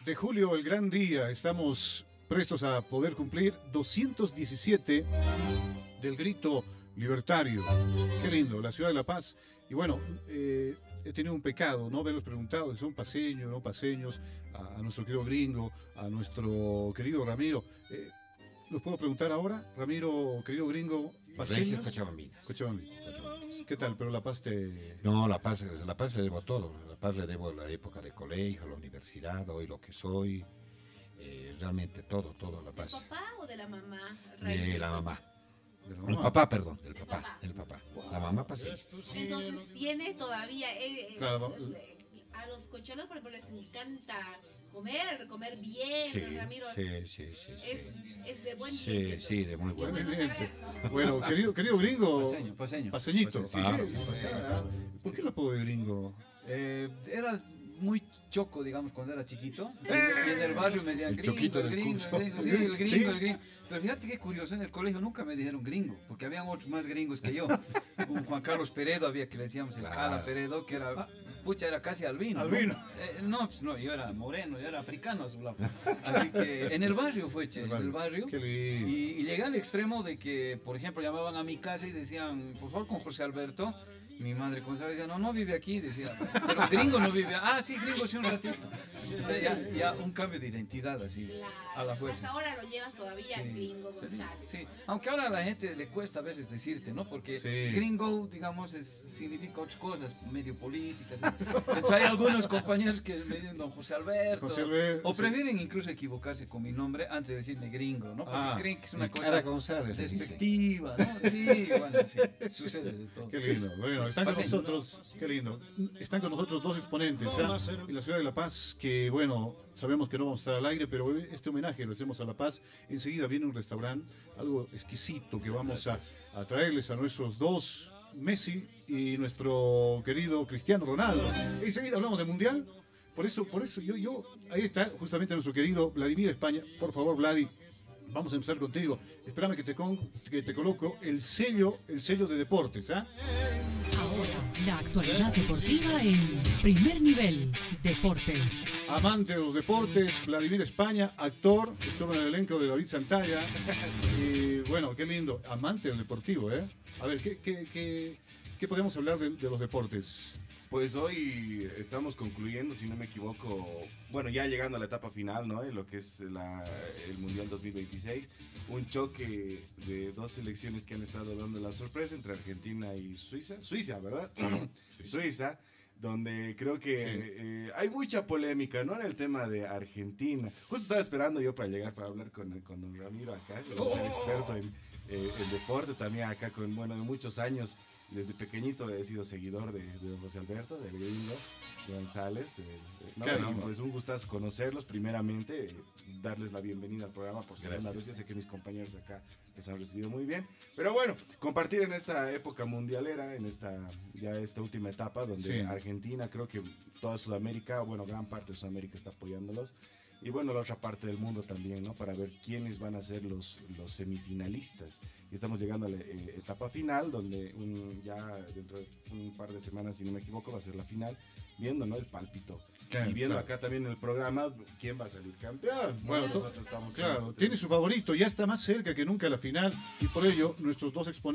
de julio, el gran día. Estamos prestos a poder cumplir 217 del grito libertario. Qué lindo, la ciudad de La Paz. Y bueno, he tenido un pecado, ¿no? Haberlos preguntado si son paseños, no paseños, a nuestro querido gringo, a nuestro querido Ramiro. ¿Los puedo preguntar ahora? Ramiro, querido gringo, paseños. Cochabambinas. Cochabambinas. ¿Qué tal? Pero La Paz te... No, La Paz le debo todo. La Paz le debo la época de colegio, la universidad, hoy lo que soy. Realmente todo, La Paz. ¿Del papá o de la mamá? De la mamá. de la El mamá? papá, perdón, del papá. El papá. La mamá pasé. Entonces tiene todavía... Claro. A los cocholos, por ejemplo, les encanta comer bien, Sí, ¿no, Ramiro? sí. Es de buen Sí, diente, sí, de muy Qué buen bueno diente. saber. Bueno, querido gringo. Paseño. Paseñito. Sí, Ah, sí, ¿por qué el apodo de gringo? Era muy choco, digamos, cuando era chiquito. Y en el barrio me decían El gringo, choquito el del gringo, curso. sí, el Sí. gringo. Pero fíjate qué curioso, en el colegio nunca me dijeron gringo, porque habían otros más gringos que yo. Un Juan Carlos Peredo había que le decíamos el Claro. Cala Peredo, que era... Pucha, era casi albino. Albino. ¿No? Pues no, yo era moreno, yo era africano a su lado. Así que en el barrio fue, che, en el barrio. Qué lindo. Y llegué al extremo de que, por ejemplo, llamaban a mi casa y decían, por favor, con José Alberto. Mi madre, como sabe, decía, no vive aquí, decía, pero gringo no vive. Ah, sí, gringo sí, un ratito. O sea, ya un cambio de identidad así, a la Hasta fuerza. ahora lo llevas todavía, Sí, gringo sí, González. sí. Aunque ahora a la gente le cuesta a veces decirte, ¿no? Porque Sí. gringo, digamos, significa otras cosas, medio políticas. Entonces hay algunos compañeros que me dicen don José Alberto. José Alberto, O sí. prefieren incluso equivocarse con mi nombre antes de decirme gringo, ¿no? Porque Ah, creen que es una y cosa Cara González, le dice. despectiva, ¿no? Sí, bueno, en fin, sucede de todo. Qué lindo. Bueno, Sí, están con paseño. nosotros, qué lindo. Están con nosotros dos exponentes, ¿ah? En la ciudad de La Paz, que bueno, sabemos que no vamos a estar al aire, pero este homenaje lo hacemos a La Paz. Enseguida viene un restaurante, algo exquisito que vamos a traerles a nuestros dos, Messi y nuestro querido Cristiano Ronaldo. Enseguida hablamos de Mundial. Por eso yo, ahí está justamente nuestro querido Vladimir España. Por favor, Vladi, vamos a empezar contigo. Espérame que te coloco el sello de deportes, ¿ah? Ahora, la actualidad deportiva en Primer Nivel Deportes. Amante de los deportes, Vladimir España, actor, estuvo en el elenco de David Santalla. Y bueno, qué lindo, amante del deportivo, ¿eh? A ver, ¿qué podemos hablar de los deportes? Pues hoy estamos concluyendo, si no me equivoco, bueno, ya llegando a la etapa final, ¿no? En lo que es el Mundial 2026. Un choque de dos selecciones que han estado dando la sorpresa entre Argentina y Suiza. Suiza, ¿verdad? Suiza, donde creo que hay mucha polémica, ¿no? En el tema de Argentina. Justo estaba esperando yo para llegar para hablar con don Ramiro acá, que es el experto en deporte, también acá con, bueno, de muchos años. Desde pequeñito he sido seguidor de don José Alberto, del gringo González. Y pues un gustazo conocerlos, primeramente, darles la bienvenida al programa por segunda vez. Yo sé que mis compañeros acá los han recibido muy bien. Pero bueno, compartir en esta época mundialera, en esta última etapa, donde Sí. Argentina, creo que toda Sudamérica, bueno, gran parte de Sudamérica está apoyándolos. Y bueno, la otra parte del mundo también, ¿no? Para ver quiénes van a ser los semifinalistas. Y estamos llegando a la etapa final, donde ya dentro de un par de semanas, si no me equivoco, va a ser la final, viendo, ¿no? El pálpito. Claro, y viendo claro. acá también en el programa quién va a salir campeón. Bueno, nosotros estamos con claro, este tiene su favorito, ya está más cerca que nunca la final y por ello nuestros dos exponentes